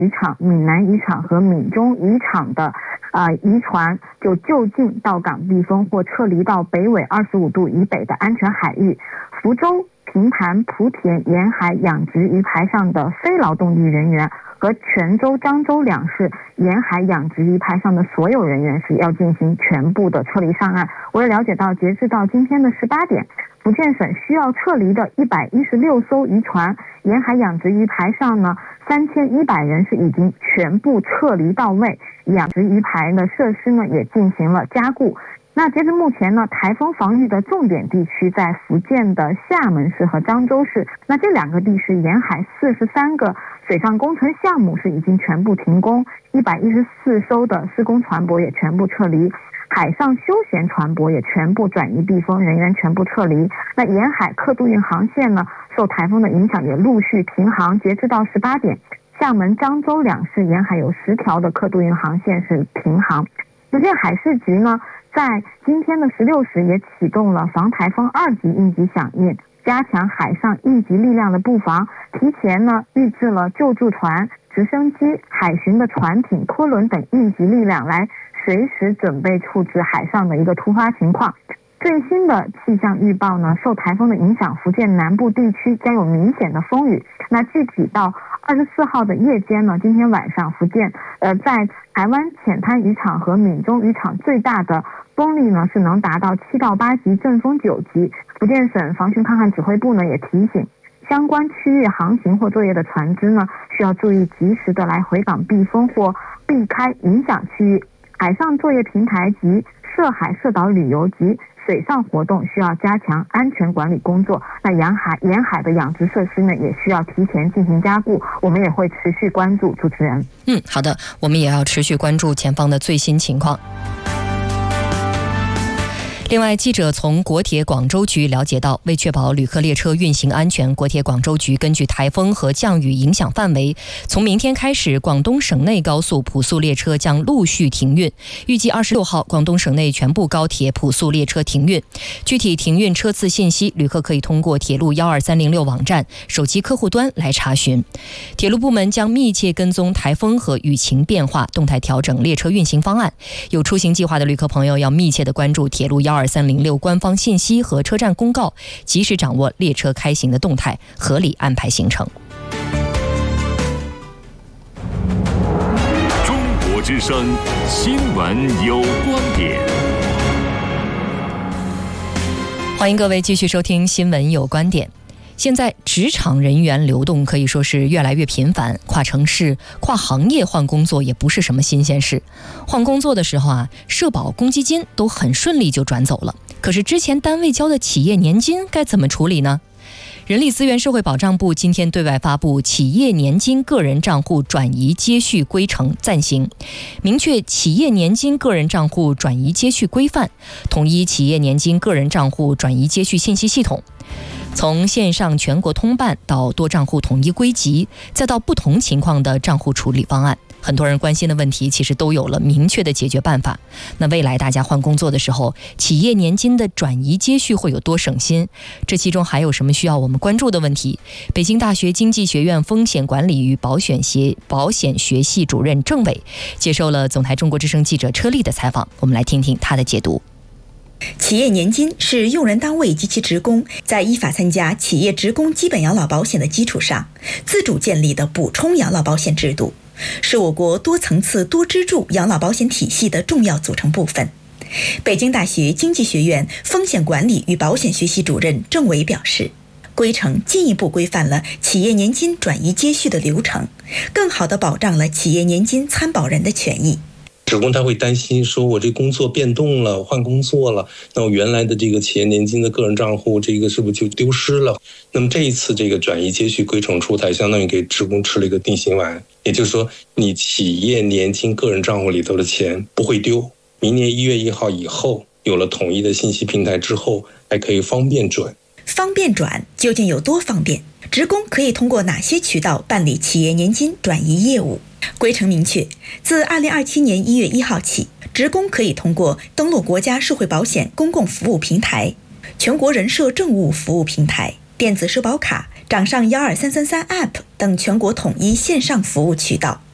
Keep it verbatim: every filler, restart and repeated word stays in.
渔场、闽南渔场和闽中渔场的呃渔船就就近到港避风或撤离到北纬二十五度以北的安全海域。福州、平潭、莆田沿海养殖鱼排上的非劳动力人员和泉州、漳州两市沿海养殖鱼排上的所有人员是要进行全部的撤离上岸。我也了解到，截至到今天的十八点，福建省需要撤离的一百一十六艘渔船沿海养殖鱼排上呢，三千一百人是已经全部撤离到位，养殖鱼排的设施呢也进行了加固。那截至目前呢，台风防御的重点地区在福建的厦门市和漳州市，那这两个地区沿海四十三个水上工程项目是已经全部停工，一百一十四艘的施工船舶也全部撤离，海上休闲船舶也全部转移避风，人员全部撤离。那沿海客渡运航线呢，受台风的影响也陆续停航。截至到十八点，厦门、漳州两市沿海有十条的客渡运航线是停航。福建海事局呢，在今天的十六时也启动了防台风二级应急响应，加强海上应急力量的布防，提前呢预置了救助船、直升机、海巡的船艇、拖轮等应急力量，来随时准备处置海上的一个突发情况。最新的气象预报呢，受台风的影响，福建南部地区将有明显的风雨。那具体到二十四号的夜间呢，今天晚上福建呃在台湾浅滩渔场和闽中渔场最大的风力呢是能达到七到八级，阵风九级。福建省防汛抗旱指挥部呢也提醒相关区域航行或作业的船只呢，需要注意及时的来回港避风或避开影响区域。海上作业平台及涉海涉岛旅游及水上活动需要加强安全管理工作。那沿海沿海的养殖设施呢，也需要提前进行加固。我们也会持续关注。主持人， 嗯，好的，我们也要持续关注前方的最新情况。另外，记者从国铁广州局了解到，为确保旅客列车运行安全，国铁广州局根据台风和降雨影响范围，从明天开始，广东省内高速普速列车将陆续停运。预计二十六号，广东省内全部高铁普速列车停运。具体停运车次信息，旅客可以通过铁路一二三零六网站手机客户端来查询。铁路部门将密切跟踪台风和雨情变化，动态调整列车运行方案。有出行计划的旅客朋友要密切的关注铁路一二三零六官方信息和车站公告，及时掌握列车开行的动态，合理安排行程。 中国之声新闻有观点， 欢迎各位继续收听新闻有观点。现在职场人员流动可以说是越来越频繁，跨城市、跨行业换工作也不是什么新鲜事。换工作的时候啊，社保、公积金都很顺利就转走了。可是之前单位交的企业年金该怎么处理呢？人力资源社会保障部今天对外发布企业年金个人账户转移接续规程暂行，明确企业年金个人账户转移接续规范，统一企业年金个人账户转移接续信息系统。从线上全国通办到多账户统一归集，再到不同情况的账户处理方案，很多人关心的问题其实都有了明确的解决办法。那未来大家换工作的时候，企业年金的转移接续会有多省心？这其中还有什么需要我们关注的问题？北京大学经济学院风险管理与保险学保险学系主任郑伟接受了总台中国之声记者车丽的采访，我们来听听他的解读。 企业年金是用人单位及其职工在依法参加企业职工基本养老保险的基础上，自主建立的补充养老保险制度，是我国多层次多支柱养老保险体系的重要组成部分。北京大学经济学院风险管理与保险学系主任郑伟表示，规程进一步规范了企业年金转移接续的流程，更好地保障了企业年金参保人的权益。 职工他会担心说，我这工作变动了，换工作了，那我原来的这个企业年金的个人账户，这个是不是就丢失了？那么这一次这个转移接续规程出台，相当于给职工吃了一个定心丸，也就是说，你企业年金个人账户里头的钱不会丢。明年一月一号以后，有了统一的信息平台之后，还可以方便转。 方便转究竟有多方便？职工可以通过哪些渠道办理企业年金转移业务？规程明确，自二零二七年一月一号起，职工可以通过登录国家社会保险公共服务平台、全国人社政务服务平台、电子社保卡、掌上一二三三三 App 等全国统一线上服务渠道，